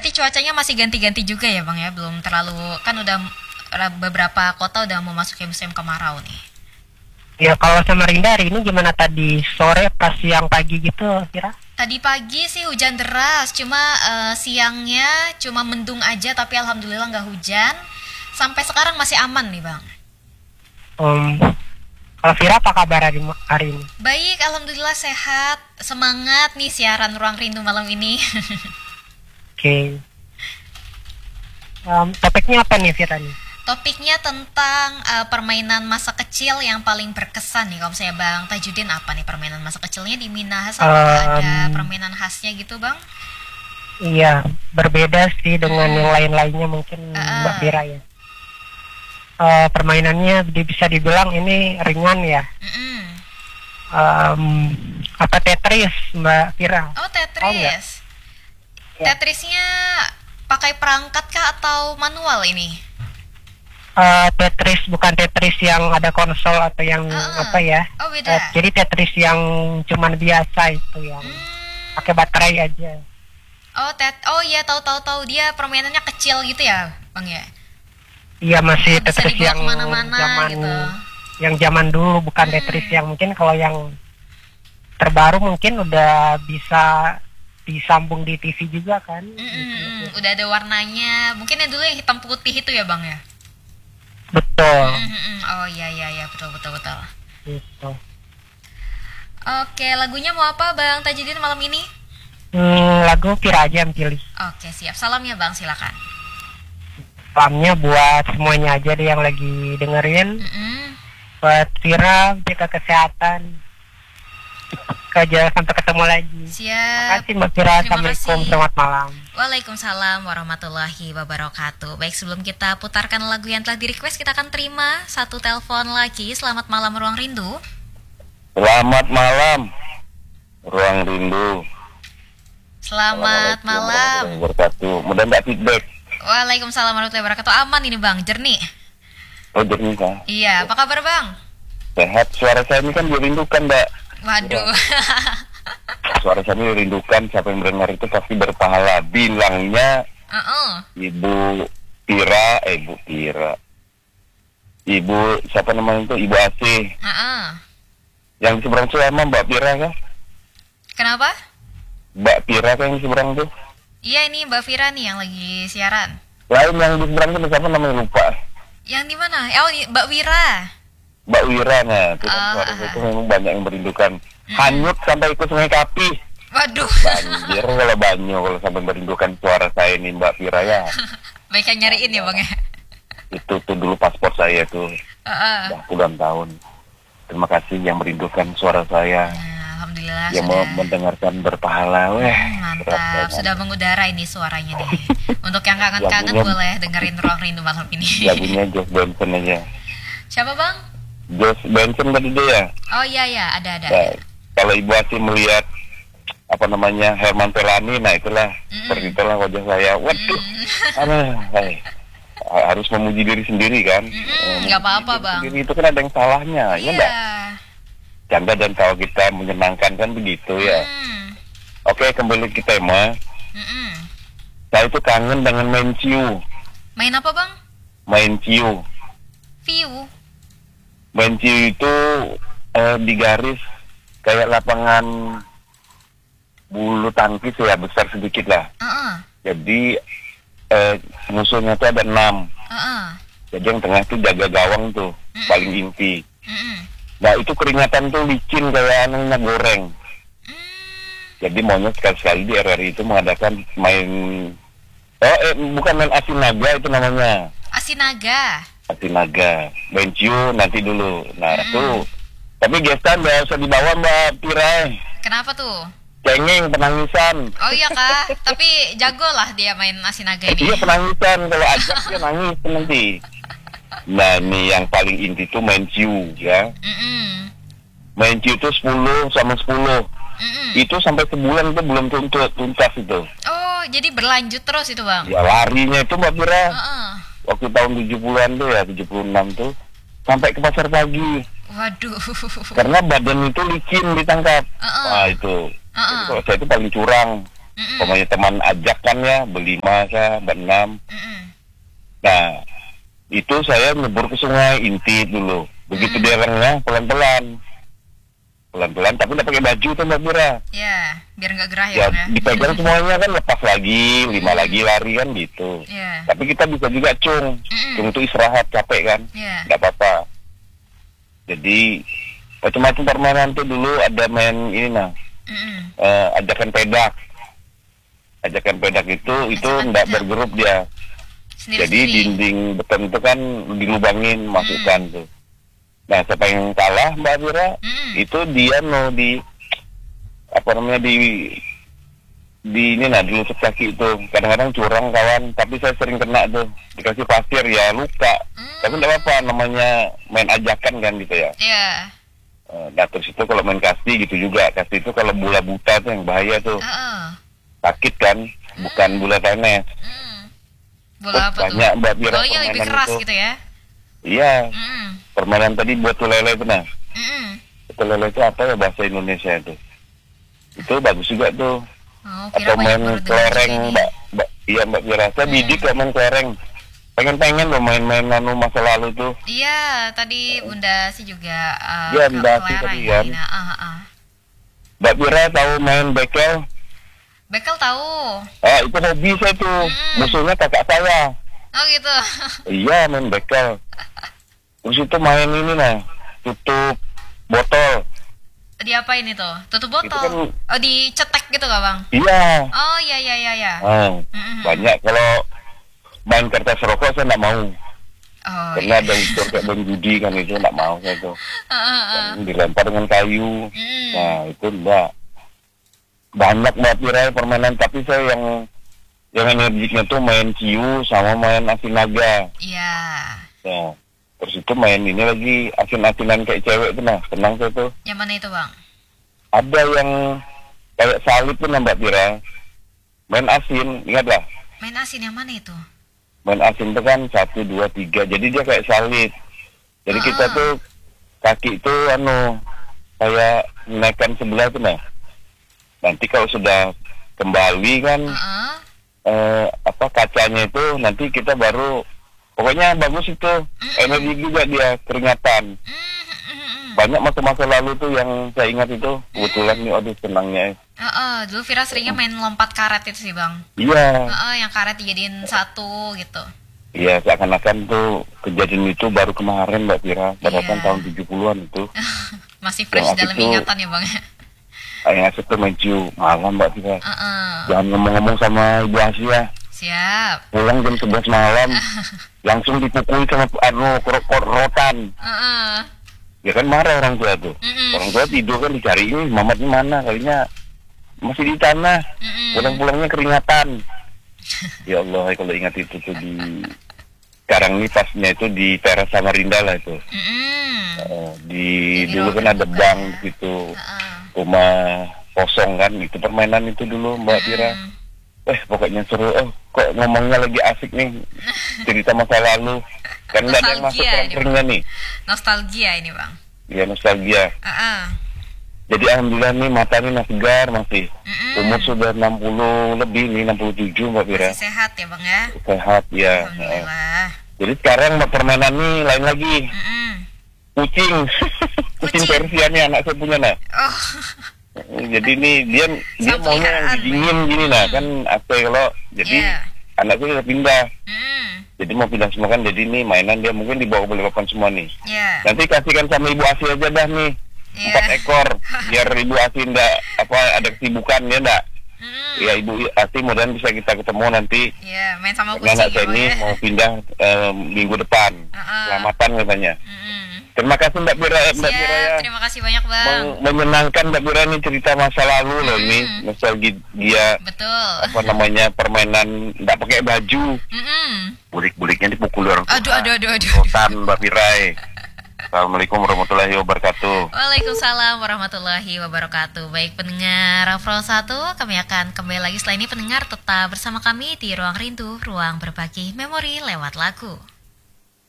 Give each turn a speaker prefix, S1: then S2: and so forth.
S1: Berarti cuacanya masih ganti-ganti juga ya Bang ya? Belum terlalu, kan udah beberapa kota udah mau masuk ke musim kemarau nih.
S2: Ya kalau Samarinda hari ini gimana tadi sore pas siang pagi gitu kira?
S1: Tadi pagi sih hujan deras, cuma siangnya cuma mendung aja, tapi alhamdulillah nggak hujan. Sampai sekarang masih aman nih Bang.
S2: Kalau Vira apa kabar hari ini?
S1: Baik, alhamdulillah sehat. Semangat nih siaran Ruang Rindu malam ini.
S2: Oke. Topiknya apa nih Vira nih?
S1: Topiknya tentang permainan masa kecil yang paling berkesan nih. Kalau misalnya Bang Tajudin, apa nih permainan masa kecilnya di Minahasa? Ada permainan khasnya gitu Bang?
S2: Iya, berbeda sih dengan yang lain-lainnya mungkin Mbak Vira ya. Permainannya bisa dibilang ini ringan ya. Apa Tetris Mbak Vira?
S1: Oh Tetris. Tetrisnya pakai perangkat kah atau manual ini?
S2: Tetris bukan Tetris yang ada konsol atau yang apa ya?
S1: Oh beda.
S2: Jadi Tetris yang cuman biasa itu yang pakai baterai aja.
S1: Oh iya, tahu dia permainannya kecil gitu ya Bang ya?
S2: Iya masih
S1: Bisa
S2: Tetris
S1: dibawa
S2: yang
S1: kemana-mana
S2: zaman
S1: gitu.
S2: Yang zaman dulu bukan Tetris yang mungkin kalau yang terbaru mungkin udah bisa disambung di TV juga kan?
S1: Udah ada warnanya. Mungkin yang dulu yang hitam putih itu ya Bang ya?
S2: Betul.
S1: Oh iya betul.
S2: Gitu.
S1: Oke, lagunya mau apa Bang Tajudin malam ini?
S2: Lagu Vira aja yang pilih.
S1: Oke siap, salamnya Bang, silakan.
S2: Salamnya buat semuanya aja deh yang lagi dengerin. Buat Vira, jaga kesehatan. Sampai ketemu lagi.
S1: Siap.
S2: Terima kasih Mbak Vira. Assalamualaikum, selamat malam.
S1: Waalaikumsalam warahmatullahi wabarakatuh. Baik, sebelum kita putarkan lagu yang telah di-request, kita akan terima satu telepon lagi. Selamat malam Ruang Rindu.
S3: Selamat malam Ruang Rindu.
S1: Selamat malam.
S3: Wabarakatuh. Mudah nggak feedback?
S1: Waalaikumsalam warahmatullahi wabarakatuh. Aman ini Bang, jernih.
S3: Oh jernih kan?
S1: Iya, apa kabar Bang?
S3: Sehat. Suara saya ini kan dirindukan Mbak.
S1: Waduh.
S3: Suara saya ini dirindukan. Siapa yang mendengar itu pasti berpahala. Bilangnya Ibu Tira, Ibu siapa namanya itu? Ibu Asih. Yang di seberang itu emang Mbak Tira kan?
S1: Kenapa?
S3: Mbak Tira kan yang di seberang tuh?
S1: Iya, ini Mbak Vira nih yang lagi siaran.
S3: Lain yang di seberang itu siapa namanya, lupa.
S1: Yang di mana? Oh, Mbak Wira.
S3: Mbak Wira, nah itu suara itu memang banyak yang merindukan. Hanyut sampai ikut Sungai Kapi.
S1: Waduh.
S3: Banjir kalau banyu kalau sampai merindukan suara saya ini Mbak Vira ya.
S1: Baik yang nyariin ya Bang ya.
S3: Itu tuh dulu paspor saya tuh. Udah puluhan tahun. Terima kasih yang merindukan suara saya.
S1: Alhamdulillah
S3: yang
S1: sudah
S3: mendengarkan berpahala.
S1: Mantap, sudah mengudara ini suaranya nih. Untuk yang kangen-kangen boleh dengerin Ruang Rindu malam ini.
S3: Lagunya Josh Benson aja.
S1: Siapa Bang?
S3: Josh Benson tadi dia ya.
S1: Oh iya ada.
S3: Nah, kalau Ibu Asih melihat apa namanya Herman Pelani, nah itulah seperti itulah wajah saya. Waduh, harus memuji diri sendiri kan.
S1: Nggak apa-apa Bang.
S3: Diri itu kan ada yang salahnya, ya enggak? Canda dan tawa kita menyenangkan kan begitu ya. Oke, kembali ke tema. Saya itu kangen dengan main ciu.
S1: Main apa Bang?
S3: Main ciu.
S1: View.
S3: Main ciu itu di garis kayak lapangan bulu tangkis ya, besar sedikit lah. Jadi musuhnya itu ada 6. Jadi yang tengah itu jaga gawang tuh, paling inti. Nah itu keringatan tuh licin kayak minyak goreng. Jadi maunya sekali-sekali di RRI itu mengadakan main bukan main asinaga itu namanya. Asinaga. Main ciu nanti dulu. Nah tuh. Tapi gestan nggak usah dibawa Mbak Tira.
S1: Kenapa tuh?
S3: Cengeng, penangisan.
S1: Oh iya kah? Tapi jago lah dia main asinaga ini.
S3: Iya penangisan, kalau ajak dia nangis nanti. Nah ini yang paling inti tuh main ciu ya. Main ciu itu 10 sama 10. Itu sampai sebulan itu belum tuntas itu.
S1: Oh jadi berlanjut terus itu Bang?
S3: Ya larinya itu Mbak Pira. Waktu tahun 70-an tuh ya, 76 tuh. Sampai ke pasar pagi.
S1: Waduh.
S3: Karena badan itu licin ditangkap. Nah itu. Kalau saya itu paling curang. Pokoknya teman ajak kan ya, berlima saya, berenam. Nah, itu saya nyebur ke sungai Inti dulu. Begitu dia renang, pelan-pelan, tapi nggak pakai baju tuh Mbak Mira.
S1: Ya, biar nggak gerah
S3: Ya,
S1: ya.
S3: dipegang semuanya kan, lepas lagi, 5 lagi lari kan gitu. Tapi kita bisa juga cung itu istirahat, capek kan, nggak apa-apa. Jadi macam-macam permainan tuh dulu ada main ini ajakan pedak. Ajakan pedak itu nggak bergrup dia. Jadi dinding beton itu kan dilubangin, masukkan tuh. Nah, siapa yang kalah Mbak Mira, itu dia di ini dilusuk kaki itu. Kadang-kadang curang kawan, tapi saya sering kena tuh, dikasih pasir ya luka. Tapi nggak apa-apa, namanya main ajakan kan gitu ya. Nah, terus itu kalau main kasti gitu juga. Kasti itu kalau bola buta tuh yang bahaya tuh. Sakit kan, bukan bola tenis.
S1: Bola apa
S3: banyak Mbak Mira
S1: bolanya lebih keras itu. Gitu ya.
S3: Iya. Permainan tadi buat lele itu nah. Itu lele itu apa ya bahasa Indonesia itu? Itu bagus juga tuh. Atau main kelereng Mbak Mira. Saya bidik kok main kelereng. Pengen loh main-main masa lalu tuh.
S1: Iya, tadi Bunda sih juga
S3: Iya, Bunda sih tadi kan. Mbak Mira tahu main bekel?
S1: Bekel tahu.
S3: Itu hobi saya tuh. Musuhnya kakak saya.
S1: Oh gitu.
S3: Iya, main bekel. Terus itu main ini tutup botol.
S1: Diapain itu? Tutup botol?
S3: Kan,
S1: oh, dicetek gitu gak Bang?
S3: Iya.
S1: Oh iya.
S3: Banyak. Kalau main kertas rokok saya nggak mau. Karena ada unsur kayak bom judi kan, itu nggak mau saya tuh. Dilempar dengan kayu. Nah, itu enggak. Banyak Mbak Mira permainan, tapi saya yang energiknya tuh main ciu sama main asin naga.
S1: Iya.
S3: Nah, terus itu main ini lagi asin-asinan kayak cewek tuh, senang saya tuh.
S1: Yang mana itu Bang?
S3: Ada yang kayak salib tuh Mbak Mira. Main asin, ingat lah.
S1: Main asin yang mana itu?
S3: Main asin itu kan 1, 2, 3, jadi dia kayak salib. Jadi kita tuh kaki itu kayak menaikkan sebelah tuh nanti kalau sudah kembali kan kacanya itu nanti kita baru, pokoknya bagus itu. Energi juga dia, keringatan. Banyak masa-masa lalu tuh yang saya ingat itu. Kebetulan nih, aduh senangnya.
S1: Dulu Vira seringnya main lompat karet itu sih Bang.
S3: Iya.
S1: Yang karet dijadiin satu gitu.
S3: Iya, seakan-akan tuh kejadian itu baru kemarin Mbak Vira. Padahal kan tahun 70-an itu.
S1: Masih fresh dalam ingatan ya Bang.
S3: Yang asik tuh main ciu malam Mbak Vira. Jangan ngomong-ngomong sama Ibu Asia.
S1: Siap.
S3: Pulang jam 11 malam. Langsung dipukuli sama rotan. Ya kan marah orang tua tuh. Orang tua tidur kan dicari, ini mamatnya mana, kalinya masih di tanah. Pulang-pulangnya keringatan. Ya Allah, kalau ingat itu tuh sekarang nih pasnya itu di teras Samarinda lah itu. Dulu kan ada bank gitu. Rumah kosong kan, itu permainan itu dulu Mbak Mira. Pokoknya seru. Kok ngomongnya lagi asik nih, cerita masa lalu. Kan nggak ada yang masuk keringnya nih.
S1: Nostalgia ini Bang.
S3: Iya, nostalgia. Jadi alhamdulillah nih mata nih segar masih. Umur sudah 60 lebih nih, 67 Mbak Mira.
S1: Masih sehat ya Bang ya?
S3: Sehat ya.
S1: Alhamdulillah.
S3: Jadi sekarang permainan nih lain lagi. Kucing. Kucing Persia nih anak saya punya Jadi nih dia maunya yang dingin gini kan kalau jadi anak saya udah pindah. Jadi mau pindah semua kan, jadi nih mainan dia mungkin dibawa ke Balikpapan semua nih. Nanti kasihkan sama Ibu Asi aja dah nih. 4 ekor biar Ibu Asi ada kesibukan ya enggak. Ya Ibu Asi mudah-mudahan bisa kita ketemu nanti.
S1: Main sama kucing.
S3: Anak saya ini mau pindah minggu depan. Selamatan katanya. Terima kasih Mbak Mira ya.
S1: Terima kasih banyak Bang.
S3: Menyenangkan Mbak Mira nih, cerita masa lalu loh ini. Nostalgia.
S1: Betul.
S3: Permainan nggak pakai baju. Bulik-buliknya dipukul orang.
S1: Aduh.
S3: Rotan Mbak Mira. Assalamualaikum warahmatullahi wabarakatuh.
S1: Waalaikumsalam warahmatullahi wabarakatuh. Baik pendengar Afro 1, kami akan kembali lagi setelah ini. Pendengar tetap bersama kami di Ruang Rindu, ruang berbagi memori lewat lagu.